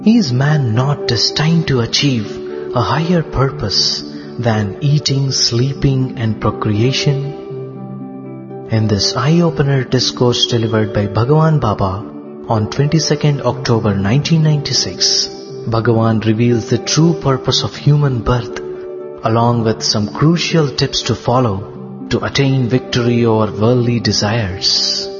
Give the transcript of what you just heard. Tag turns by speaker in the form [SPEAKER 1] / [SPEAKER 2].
[SPEAKER 1] Is man not destined to achieve a higher purpose than eating, sleeping and procreation? In this eye-opener discourse delivered by Bhagavan Baba on 22nd October 1996, Bhagavan reveals the true purpose of human birth along with some crucial tips to follow to attain victory over worldly desires.